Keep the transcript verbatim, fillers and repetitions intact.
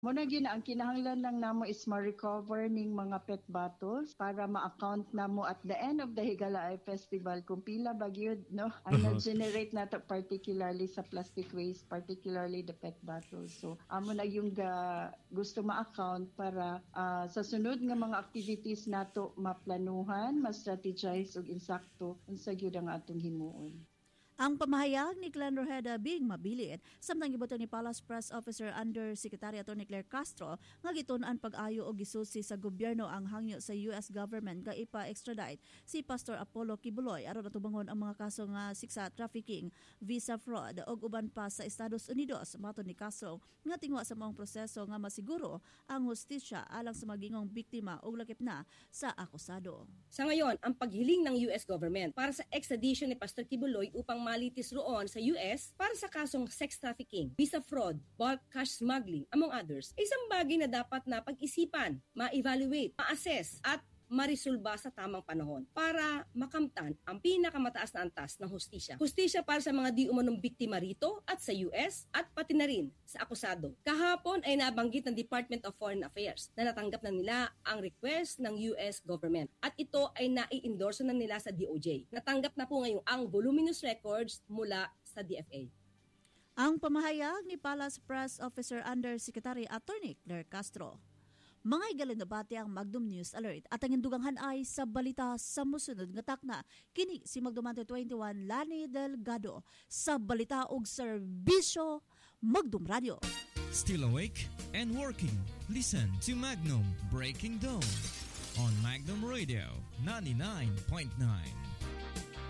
Muna gyud ang kinahanglan lang namo is ma-recover ning mga pet bottles para ma-account namo at the end of the Higalaay Festival kung pila ba gyud no ang Uh-huh. na-generate nato particularly sa plastic waste, particularly the pet bottles. So amo na yung ga, gusto ma-account para ah, sa sunod nga mga activities nato maplanuhan, ma-strategize ug insakto unsa gyud ang atong himuon. Ang pamahayag ni Glenn Rojeda Bing mabilit samtang giboto ni Palace Press Officer Undersecretary Atty. Claire Castro nga gitun-an pag-ayo og gisusi sa gobyerno ang hangyo sa U S government nga ipa-extradite si Pastor Apollo Kibuloy aron atubangon ang mga kaso nga siksa trafficking, visa fraud ug uban pa sa Estados Unidos. Mato ni Castro nga tingwa sa maong proseso nga masiguro ang hustisya alang sa magingong biktima ug lakip na sa akusado. Sa ngayon, ang paghiling ng U S government para sa extradition ni Pastor Kibuloy upang malitis roon sa U S para sa kasong sex trafficking, visa fraud, bulk cash smuggling, among others, ay isang bagay na dapat na pag-isipan, ma-evaluate, ma-assess at marisolba sa tamang panahon para makamtan ang pinakamataas na antas ng hustisya. Hustisya para sa mga di umanong biktima rito at sa U S at pati na rin sa akusado. Kahapon ay nabanggit ng Department of Foreign Affairs na natanggap na nila ang request ng U S government at ito ay nai-endorse na nila sa D O J. Natanggap na po ngayon ang voluminous records mula sa D F A. Ang pamahayag ni Palace Press Officer Undersecretary Atty. Claire Castro. Mga igalinabati ang Magdum News Alert at ang indugangan ay sa balita sa musunod nga takna. Kini si Magdum twenty-one Lani Delgado sa balita og serbisyo Magdum Radio. Still awake and working? Listen to Magnum Breaking Dawn on Magnum Radio ninety-nine point nine.